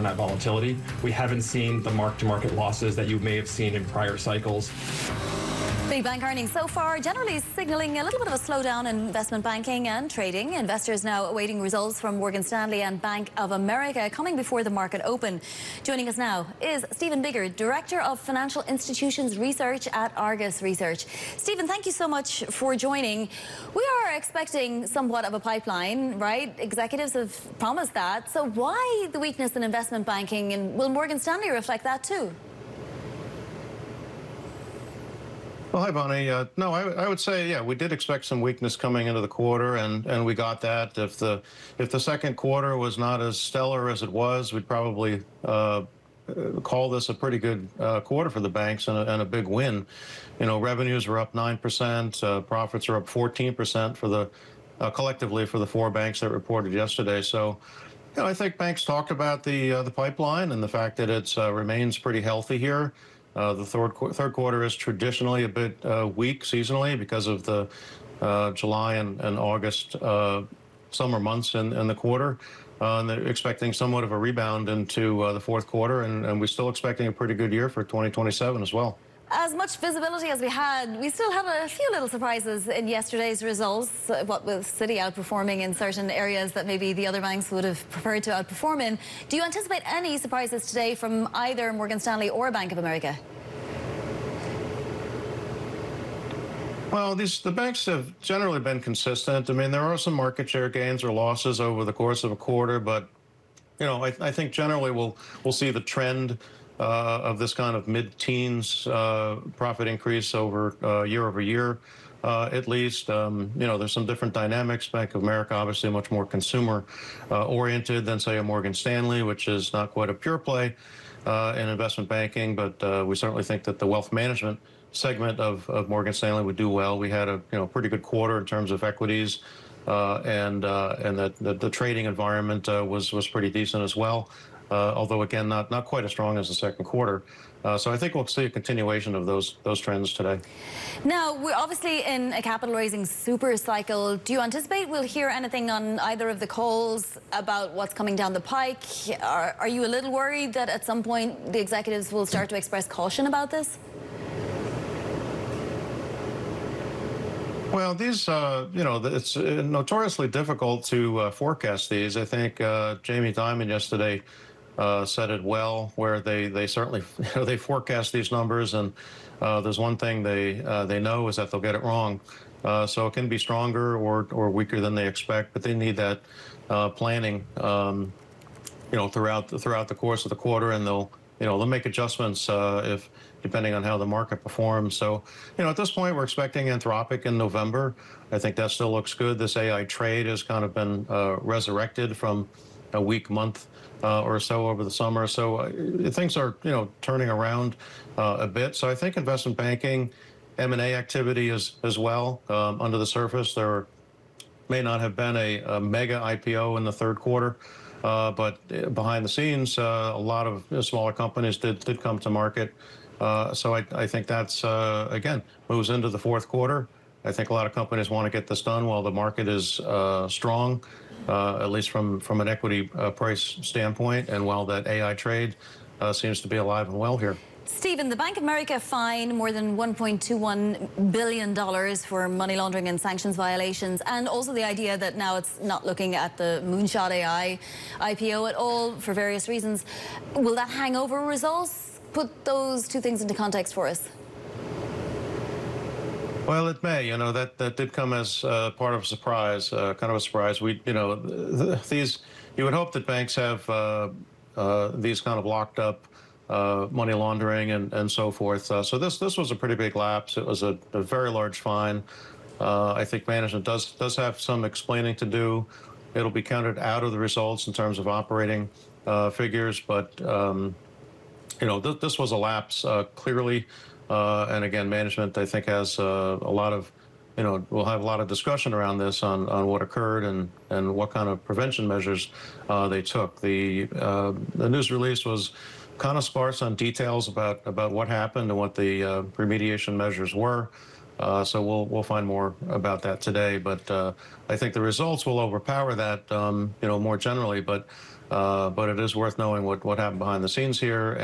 that volatility. We haven't seen the mark-to-market losses that you may have seen in prior cycles. Big bank earnings so far generally signaling a little bit of a slowdown in investment banking and trading. Investors now awaiting results from Morgan Stanley and Bank of America coming before the market open. Joining us now is Stephen Biggart, Director of Financial Institutions Research at Argus Research. Stephen, thank you so much for joining. We are expecting somewhat of a pipeline, right? Executives have promised that. So why the weakness in investment banking, and will Morgan Stanley reflect that too? Well, hi, Bonnie. No, I would say, yeah, we did expect some weakness coming into the quarter, and we got that. If the second quarter was not as stellar as it was, we'd probably call this a pretty good quarter for the banks and a big win. You know, revenues are up 9%, profits are up 14% for the collectively for the four banks that reported yesterday. So, you know, I think banks talked about the pipeline and the fact that it remains pretty healthy here. The third quarter is traditionally a bit weak seasonally because of the July and August summer months in the quarter. And they're expecting somewhat of a rebound into the fourth quarter, and we're still expecting a pretty good year for 2027 as well. As much visibility as we had, we still had a few little surprises in yesterday's results, what with Citi outperforming in certain areas that maybe the other banks would have preferred to outperform in. Do you anticipate any surprises today from either Morgan Stanley or Bank of America? Well, the banks have generally been consistent. I mean, there are some market share gains or losses over the course of a quarter, but, you know, I think generally we'll see the trend of this kind of mid-teens profit increase over year over year, at least. You know, there's some different dynamics. Bank of America, obviously much more consumer oriented than, say, a Morgan Stanley, which is not quite a pure play in investment banking, but we certainly think that the wealth management segment of Morgan Stanley would do well. We had a pretty good quarter in terms of equities, and that the trading environment was pretty decent as well. Although again, not quite as strong as the second quarter. So I think we'll see a continuation of those trends today. Now, we're obviously in a capital raising super cycle. Do you anticipate we'll hear anything on either of the calls about what's coming down the pike? Are you a little worried that at some point the executives will start to express caution about this? Well, these, it's notoriously difficult to forecast these. I think Jamie Dimon yesterday said it well, where they certainly they forecast these numbers, and there's one thing they know is that they'll get it wrong. So it can be stronger or weaker than they expect, but they need that planning, throughout the course of the quarter, and they'll make adjustments if depending on how the market performs. So, at this point, we're expecting Anthropic in November. I think that still looks good. This AI trade has kind of been resurrected from a weak month or so over the summer. So things are, turning around a bit. So I think investment banking, M&A activity as well. Under the surface, there may not have been a mega IPO in the third quarter. But behind the scenes, a lot of smaller companies did come to market. So I think that's, again, moves into the fourth quarter. I think a lot of companies want to get this done while the market is strong, at least from an equity price standpoint, and while that AI trade seems to be alive and well here. Stephen, the Bank of America fined more than $1.21 billion for money laundering and sanctions violations, and also the idea that now it's not looking at the Moonshot AI IPO at all for various reasons. Will that hangover results? Put those two things into context for us. Well, it may. That did come as part of a surprise, kind of a surprise. These, you would hope that banks have these kind of locked up money laundering and so forth. So this was a pretty big lapse. It was a very large fine. I think management does have some explaining to do. It'll be counted out of the results in terms of operating figures, but this was a lapse clearly. And again, management, I think, has a lot of, we'll have a lot of discussion around this on what occurred and what kind of prevention measures they took. The news release was kind of sparse on details about what happened and what the remediation measures were. So we'll find more about that today. But I think the results will overpower that, more generally. But but it is worth knowing what happened behind the scenes here.